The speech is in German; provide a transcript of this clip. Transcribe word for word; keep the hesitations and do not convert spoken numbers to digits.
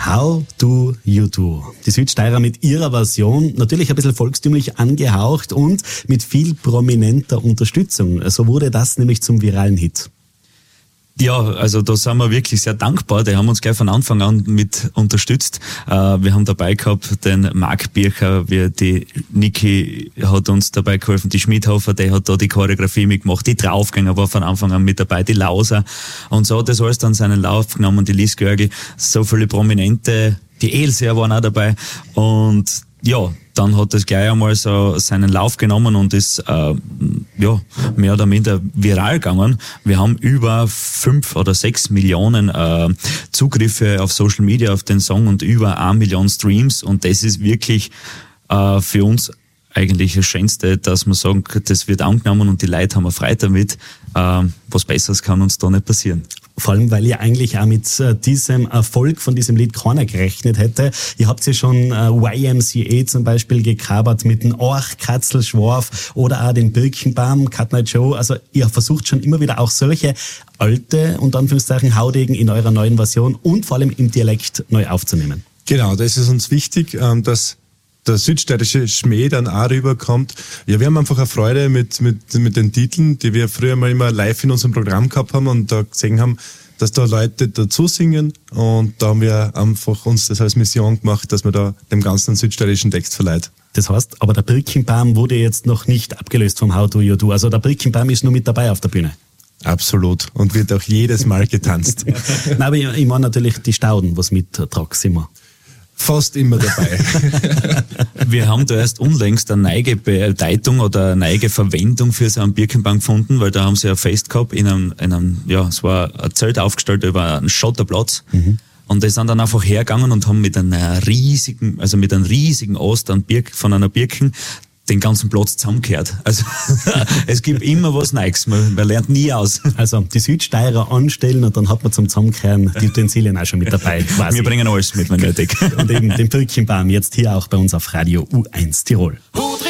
How do you do? Die Südsteirer mit ihrer Version, natürlich ein bisschen volkstümlich angehaucht und mit viel prominenter Unterstützung. So wurde das nämlich zum viralen Hit. Ja, also da sind wir wirklich sehr dankbar. Die haben uns gleich von Anfang an mit unterstützt. Äh, wir haben dabei gehabt den Marc Bircher, wir, die Niki hat uns dabei geholfen, die Schmidhofer, der hat da die Choreografie mitgemacht, die Draufgänger war von Anfang an mit dabei, die Lauser. Und so hat das alles dann seinen Lauf genommen, die Liz Görgel, so viele Prominente, die Elsia waren auch dabei. Und ja, dann hat das gleich einmal so seinen Lauf genommen und ist äh, ja mehr oder minder viral gegangen. Wir haben über fünf oder sechs Millionen äh, Zugriffe auf Social Media auf den Song und über eine Million Streams und das ist wirklich äh, für uns eigentlich das Schönste, dass man sagen, das wird angenommen und die Leute haben Freude damit. Äh, was Besseres kann uns da nicht passieren. Vor allem, weil ihr eigentlich auch mit äh, diesem Erfolg von diesem Lied keiner gerechnet hätte. Ihr habt ja schon äh, Y M C A zum Beispiel gecovert mit dem Orch, Katzel, Schwarf oder auch den Birkenbaum, Cut Night Show. Also ihr versucht schon immer wieder auch solche alte, unter Anführungszeichen, Haudegen in eurer neuen Version und vor allem im Dialekt neu aufzunehmen. Genau, das ist uns wichtig, ähm, dass der südsteirische Schmäh dann auch rüberkommt. Ja, wir haben einfach eine Freude mit, mit, mit den Titeln, die wir früher mal immer live in unserem Programm gehabt haben und da gesehen haben, dass da Leute dazu singen und da haben wir einfach uns das als Mission gemacht, dass man da dem ganzen südsteirischen Text verleiht. Das heißt, aber der Birkenbaum wurde jetzt noch nicht abgelöst vom How Do You Do. Also der Birkenbaum ist nur mit dabei auf der Bühne. Absolut. Und wird auch jedes Mal getanzt. Nein, aber ich, ich meine natürlich die Stauden, was mit tragst immer. Fast immer dabei. Wir haben da erst unlängst eine neue Bedeutung oder eine neue Verwendung für so einen Birkenbaum gefunden, weil da haben sie ein Fest gehabt in einem, in einem, ja, es war ein Zelt aufgestellt über einen Schotterplatz. Mhm. Und die sind dann einfach hergegangen und haben mit einer riesigen, also mit einem riesigen Ast an Birk, von einer Birken den ganzen Platz zusammengehört. Also es gibt immer was Neues, man, man lernt nie aus. Also die Südsteirer anstellen und dann hat man zum Zusammenkehren die Utensilien auch schon mit dabei. Quasi. Wir bringen alles mit, wenn nötig. Und eben den Birkenbaum jetzt hier auch bei uns auf Radio U eins Tirol.